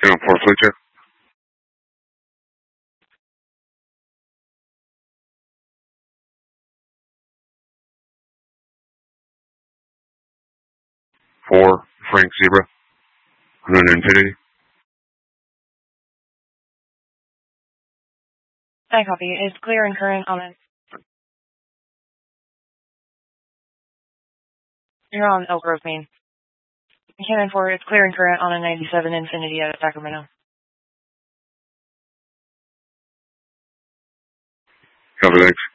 Count 4 fleet check. Four, Frank Zebra. On an Infinity. I copy. It's clear and current on it. You're on Elk Grove, Maine. Cannon 4, it's clear and current on a 97 Infinity out of Sacramento. Copy, thanks.